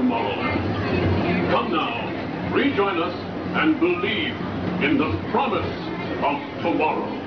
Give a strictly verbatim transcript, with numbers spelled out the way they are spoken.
Tomorrowland. Come now, rejoin us and believe in the promise of tomorrow.